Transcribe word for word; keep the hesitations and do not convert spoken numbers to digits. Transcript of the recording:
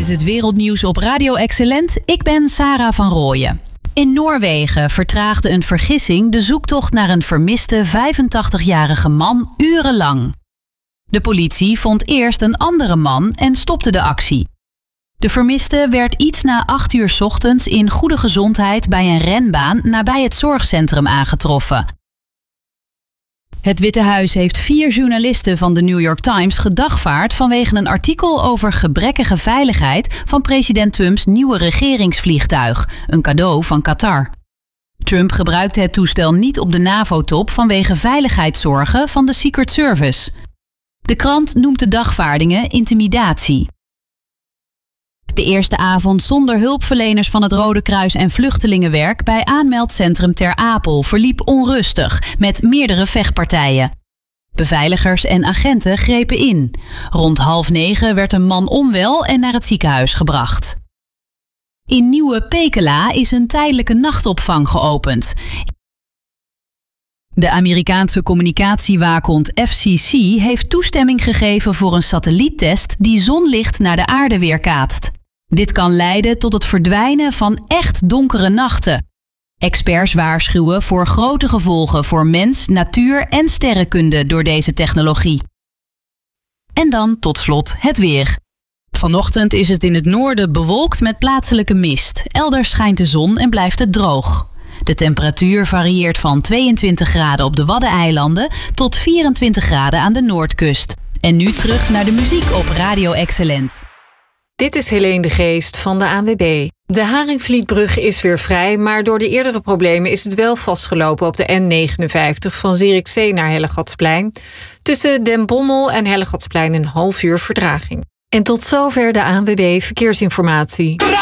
is het wereldnieuws op Radio Excellent. Ik ben Sarah van Rooyen. In Noorwegen vertraagde een vergissing de zoektocht naar een vermiste vijfentachtigjarige man urenlang. De politie vond eerst een andere man en stopte de actie. De vermiste werd iets na acht uur 's ochtends in goede gezondheid bij een renbaan nabij het zorgcentrum aangetroffen. Het Witte Huis heeft vier journalisten van de New York Times gedagvaard vanwege een artikel over gebrekkige veiligheid van president Trumps nieuwe regeringsvliegtuig, een cadeau van Qatar. Trump gebruikte het toestel niet op de NAVO-top vanwege veiligheidszorgen van de Secret Service. De krant noemt de dagvaardingen intimidatie. De eerste avond zonder hulpverleners van het Rode Kruis en Vluchtelingenwerk bij aanmeldcentrum Ter Apel verliep onrustig met meerdere vechtpartijen. Beveiligers en agenten grepen in. Rond half negen werd een man onwel en naar het ziekenhuis gebracht. In Nieuwe Pekela is een tijdelijke nachtopvang geopend. De Amerikaanse communicatiewaakhond F C C heeft toestemming gegeven voor een satelliettest die zonlicht naar de aarde weerkaatst. Dit kan leiden tot het verdwijnen van echt donkere nachten. Experts waarschuwen voor grote gevolgen voor mens, natuur en sterrenkunde door deze technologie. En dan tot slot het weer. Vanochtend is het in het noorden bewolkt met plaatselijke mist. Elders schijnt de zon en blijft het droog. De temperatuur varieert van tweeëntwintig graden op de Waddeneilanden tot vierentwintig graden aan de Noordkust. En nu terug naar de muziek op Radio Excellent. Dit is Helene de Geest van de A N W B. De Haringvlietbrug is weer vrij, maar door de eerdere problemen is het wel vastgelopen op de N negenenvijftig van Zierikzee naar Hellegatsplein. Tussen Den Bommel en Hellegatsplein een half uur vertraging. En tot zover de A N W B Verkeersinformatie.